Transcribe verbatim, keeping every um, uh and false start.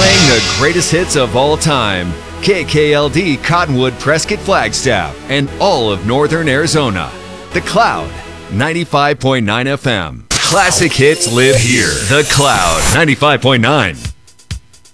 Playing the greatest hits of all time. K K L D Cottonwood, Prescott, Flagstaff, and all of Northern Arizona. The Cloud, ninety-five point nine F M. Classic hits live here. The Cloud, ninety-five point nine.